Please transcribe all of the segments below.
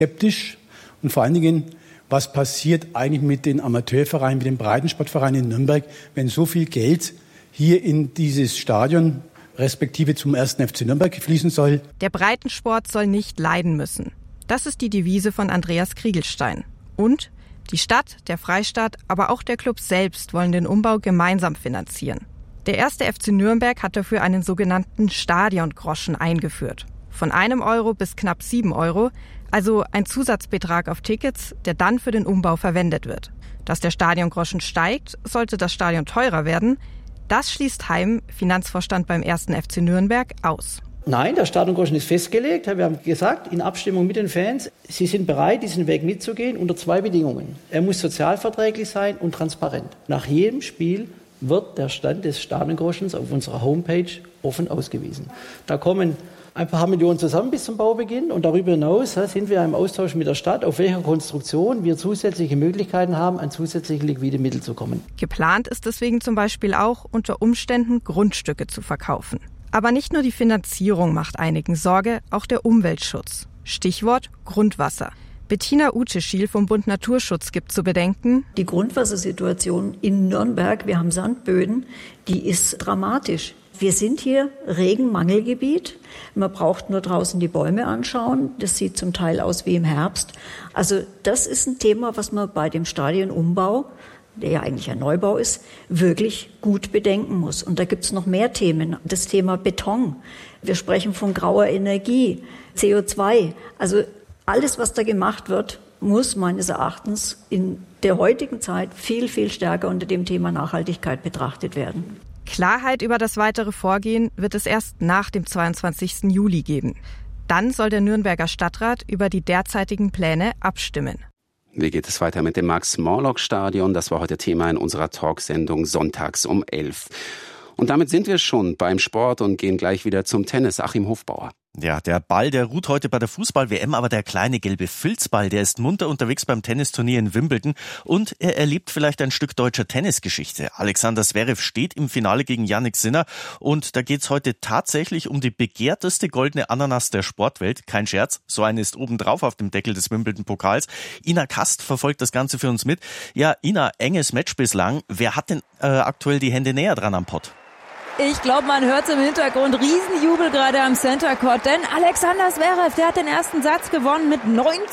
skeptisch und vor allen Dingen, was passiert eigentlich mit den Amateurvereinen, mit den Breitensportvereinen in Nürnberg, wenn so viel Geld hier in dieses Stadion respektive zum 1. FC Nürnberg fließen soll. Der Breitensport soll nicht leiden müssen. Das ist die Devise von Andreas Kriegelstein. Und die Stadt, der Freistaat, aber auch der Club selbst wollen den Umbau gemeinsam finanzieren. Der 1. FC Nürnberg hat dafür einen sogenannten Stadiongroschen eingeführt. Von 1 Euro bis knapp 7 Euro, also ein Zusatzbetrag auf Tickets, der dann für den Umbau verwendet wird. Dass der Stadiongroschen steigt, sollte das Stadion teurer werden. Das schließt Heim, Finanzvorstand beim 1. FC Nürnberg, aus. Nein, der Stadiongroschen ist festgelegt. Wir haben gesagt, in Abstimmung mit den Fans, sie sind bereit, diesen Weg mitzugehen unter 2 Bedingungen. Er muss sozialverträglich sein und transparent. Nach jedem Spiel wird der Stand des Stadiongroschens auf unserer Homepage offen ausgewiesen. Da kommen ein paar Millionen zusammen bis zum Baubeginn und darüber hinaus sind wir im Austausch mit der Stadt, auf welcher Konstruktion wir zusätzliche Möglichkeiten haben, an zusätzliche liquide Mittel zu kommen. Geplant ist deswegen zum Beispiel auch, unter Umständen Grundstücke zu verkaufen. Aber nicht nur die Finanzierung macht einigen Sorge, auch der Umweltschutz. Stichwort Grundwasser. Bettina Uteschil vom Bund Naturschutz gibt zu bedenken: Die Grundwassersituation in Nürnberg, wir haben Sandböden, die ist dramatisch. Wir sind hier Regenmangelgebiet. Man braucht nur draußen die Bäume anschauen. Das sieht zum Teil aus wie im Herbst. Also das ist ein Thema, was man bei dem Stadionumbau, der ja eigentlich ein Neubau ist, wirklich gut bedenken muss. Und da gibt es noch mehr Themen. Das Thema Beton. Wir sprechen von grauer Energie, CO2. Also alles, was da gemacht wird, muss meines Erachtens in der heutigen Zeit viel, viel stärker unter dem Thema Nachhaltigkeit betrachtet werden. Klarheit über das weitere Vorgehen wird es erst nach dem 22. Juli geben. Dann soll der Nürnberger Stadtrat über die derzeitigen Pläne abstimmen. Wie geht es weiter mit dem Max-Morlock-Stadion? Das war heute Thema in unserer Talksendung sonntags um 11. Und damit sind wir schon beim Sport und gehen gleich wieder zum Tennis. Achim Hofbauer. Ja, der Ball, der ruht heute bei der Fußball-WM, aber der kleine gelbe Filzball, der ist munter unterwegs beim Tennisturnier in Wimbledon und er erlebt vielleicht ein Stück deutscher Tennisgeschichte. Alexander Zverev steht im Finale gegen Jannik Sinner und da geht's heute tatsächlich um die begehrteste goldene Ananas der Sportwelt. Kein Scherz, so eine ist obendrauf auf dem Deckel des Wimbledon-Pokals. Ina Kast verfolgt das Ganze für uns mit. Ja, Ina, enges Match bislang. Wer hat denn aktuell die Hände näher dran am Pott? Ich glaube, man hört im Hintergrund Riesenjubel gerade am Center Court, denn Alexander Zverev, der hat den ersten Satz gewonnen mit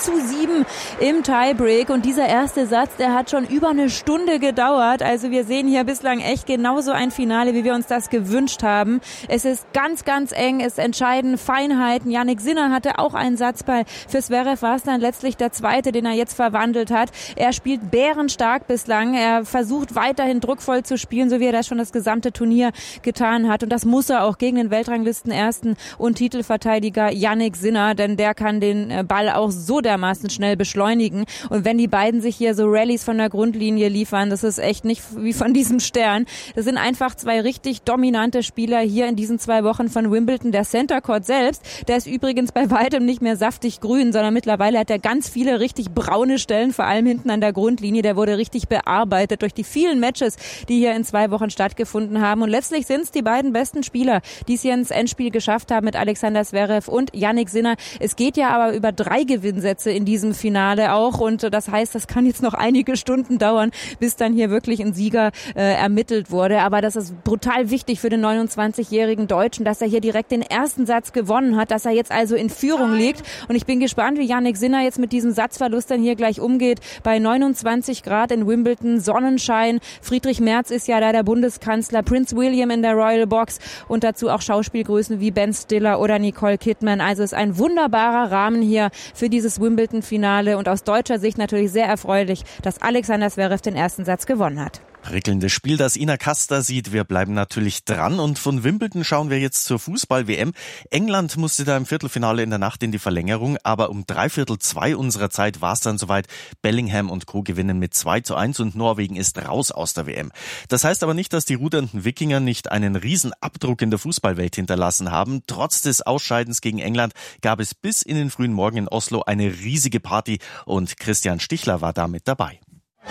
9:7 im Tiebreak und dieser erste Satz, der hat schon über eine Stunde gedauert. Also wir sehen hier bislang echt genauso ein Finale, wie wir uns das gewünscht haben. Es ist ganz, ganz eng, es entscheiden Feinheiten. Jannik Sinner hatte auch einen Satzball. Für Zverev war es dann letztlich der zweite, den er jetzt verwandelt hat. Er spielt bärenstark bislang, er versucht weiterhin druckvoll zu spielen, so wie er das schon das gesamte Turnier getan hat. Und das muss er auch gegen den Weltranglisten-Ersten und Titelverteidiger Jannik Sinner, denn der kann den Ball auch so dermaßen schnell beschleunigen. Und wenn die beiden sich hier so Rallyes von der Grundlinie liefern, das ist echt nicht wie von diesem Stern. Das sind einfach 2 richtig dominante Spieler hier in diesen 2 Wochen von Wimbledon. Der Center Court selbst, der ist übrigens bei weitem nicht mehr saftig grün, sondern mittlerweile hat er ganz viele richtig braune Stellen, vor allem hinten an der Grundlinie. Der wurde richtig bearbeitet durch die vielen Matches, die hier in 2 Wochen stattgefunden haben. Und letztlich sind es die beiden besten Spieler, die es hier ins Endspiel geschafft haben mit Alexander Zverev und Jannik Sinner. Es geht ja aber über 3 Gewinnsätze in diesem Finale auch und das heißt, das kann jetzt noch einige Stunden dauern, bis dann hier wirklich ein Sieger ermittelt wurde. Aber das ist brutal wichtig für den 29-jährigen Deutschen, dass er hier direkt den ersten Satz gewonnen hat, dass er jetzt also in Führung liegt. Und ich bin gespannt, wie Jannik Sinner jetzt mit diesem Satzverlust dann hier gleich umgeht. Bei 29 Grad in Wimbledon, Sonnenschein. Friedrich Merz ist ja da der Bundeskanzler, Prince William in der Royal Box und dazu auch Schauspielgrößen wie Ben Stiller oder Nicole Kidman. Also es ist ein wunderbarer Rahmen hier für dieses Wimbledon-Finale und aus deutscher Sicht natürlich sehr erfreulich, dass Alexander Zverev den ersten Satz gewonnen hat. Prickelndes Spiel, das Ina Kasta sieht. Wir bleiben natürlich dran und von Wimbledon schauen wir jetzt zur Fußball-WM. England musste da im Viertelfinale in der Nacht in die Verlängerung, aber um 1:45 unserer Zeit war es dann soweit. Bellingham und Co. gewinnen mit 2:1 und Norwegen ist raus aus der WM. Das heißt aber nicht, dass die rudernden Wikinger nicht einen riesen Abdruck in der Fußballwelt hinterlassen haben. Trotz des Ausscheidens gegen England gab es bis in den frühen Morgen in Oslo eine riesige Party und Christian Stichler war da mit dabei.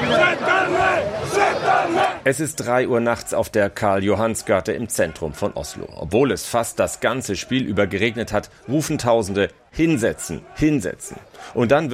Es ist 3 Uhr nachts auf der Karl-Johanns-Gate im Zentrum von Oslo. Obwohl es fast das ganze Spiel über geregnet hat, rufen Tausende: Hinsetzen, hinsetzen. Und dann